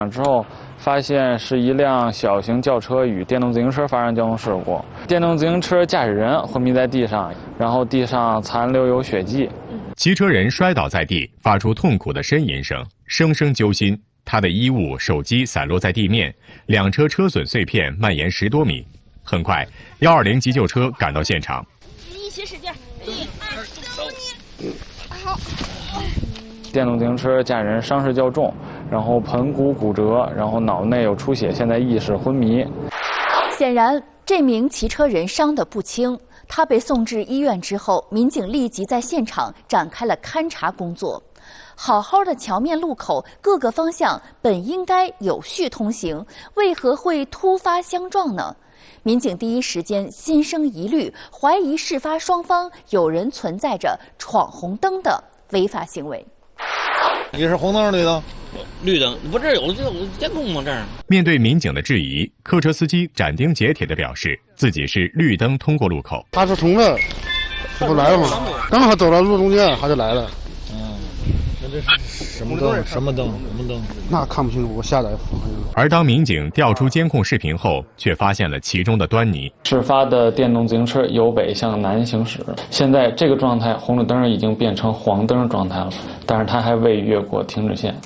之后发现是一辆小型轿车与电动自行车发生交通事故，电动自行车驾驶人昏迷在地上，然后地上残留有血迹。 骑车人摔倒在地，发出痛苦的呻吟声，声声揪心。他的衣物、手机散落在地面，两车车损碎片蔓延10多米。很快，120急救车赶到现场。 一起使劲，1、2、3，好。 电动自行车驾驶人伤势较重，然后盆骨骨折，然后脑内有出血，现在意识昏迷。 显然，这名骑车人伤得不轻。他被送至医院之后，民警立即在现场展开了勘查工作。好好的桥面路口，各个方向本应该有序通行，为何会突发相撞呢？民警第一时间心生疑虑，怀疑事发双方有人存在着闯红灯的违法行为。 你是红灯绿灯？ 绿灯，不这有监控吗？这儿。 面对民警的质疑，客车司机斩钉截铁地表示自己是绿灯通过路口。 他是从这，这不来了吗？刚好走到路中间，他就来了。 那这是什么灯？什么灯？什么灯？ 那看不清楚，我下载。 而当民警调出监控视频后，却发现了其中的端倪。 事发的电动自行车由北向南行驶，现在这个状态，红绿灯已经变成黄灯状态了，但是它还未越过停止线。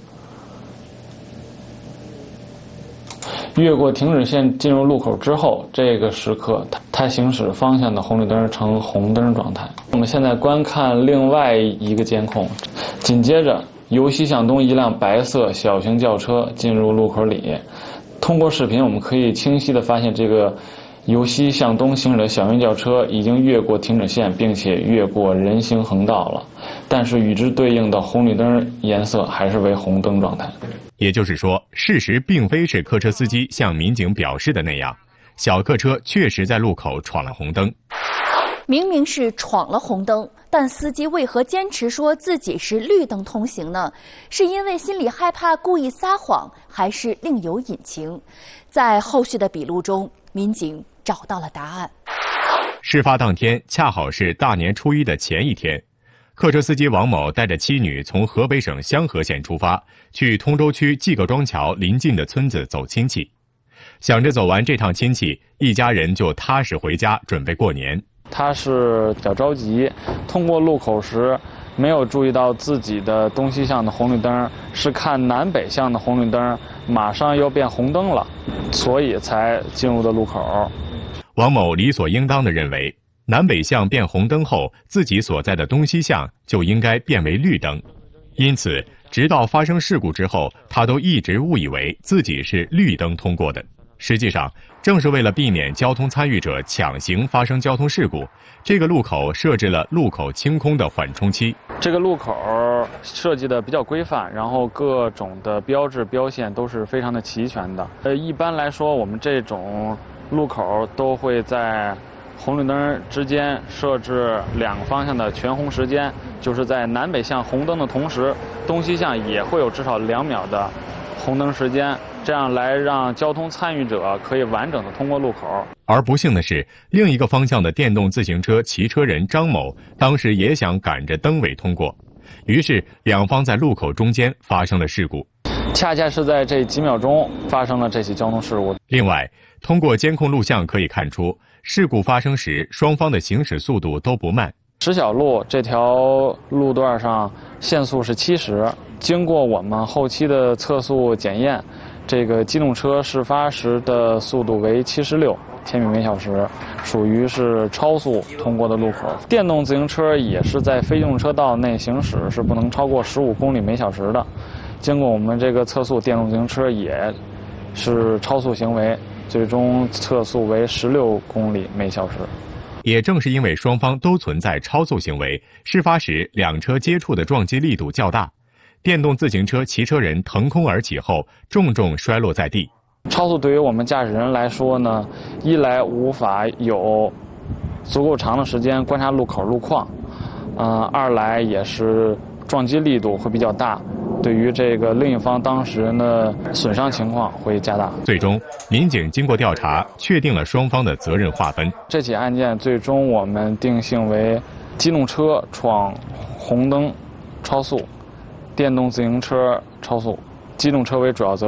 越过停止线进入路口之后，这个时刻它行驶方向的红绿灯呈红灯状态。我们现在观看另外一个监控，紧接着由西向东一辆白色小型轿车进入路口里。通过视频，我们可以清晰地发现，这个由西向东行驶的小型轿车已经越过停止线，并且越过人行横道了。但是与之对应的红绿灯颜色还是为红灯状态。 也就是说，事实并非是客车司机向民警表示的那样，小客车确实在路口闯了红灯。 明明是闯了红灯，但司机为何坚持说自己是绿灯通行呢？是因为心里害怕故意撒谎，还是另有隐情？在后续的笔录中，民警找到了答案。 事发当天恰好是大年初一的前一天，客车司机王某带着妻女从河北省香河县出发，去通州区季各庄桥临近的村子走亲戚。想着走完这趟亲戚，一家人就踏实回家准备过年。 他是比较着急，通过路口时没有注意到自己的东西向的红绿灯，是看南北向的红绿灯马上要变红灯了，所以才进入的路口。 王某理所应当地认为，南北向变红灯后，自己所在的东西向就应该变为绿灯，因此直到发生事故之后，他都一直误以为自己是绿灯通过的。实际上，正是为了避免交通参与者抢行发生交通事故，这个路口设置了路口清空的缓冲期。 这个路口设计的比较规范，然后各种的标志标线都是非常的齐全的。一般来说，我们这种路口都会在红绿灯之间设置两个方向的全红时间，就是在南北向红灯的同时，东西向也会有至少2秒的红灯时间，这样来让交通参与者可以完整的通过路口。 而不幸的是，另一个方向的电动自行车骑车人张某当时也想赶着灯尾通过，于是两方在路口中间发生了事故。 恰恰是在这几秒钟发生了这起交通事故。 另外，通过监控录像可以看出，事故发生时双方的行驶速度都不慢。 石小路这条路段上限速是70，经过我们后期的测速检验，这个机动车事发时的速度为76千米每小时，属于是超速通过的路口。电动自行车也是在非机动车道内行驶是不能超过15公里每小时的。经过我们这个测速，电动自行车也是超速行为，最终测速为16公里每小时。 也正是因为双方都存在超速行为，事发时两车接触的撞击力度较大，电动自行车骑车人腾空而起后重重摔落在地。 超速对于我们驾驶人来说呢，一来无法有足够长的时间观察路口路况，二来也是撞击力度会比较大，对于这个另一方当事人的损伤情况会加大。 最终，民警经过调查，确定了双方的责任划分。 这起案件最终我们定性为机动车闯红灯超速，电动自行车超速。 机动车为主要责任。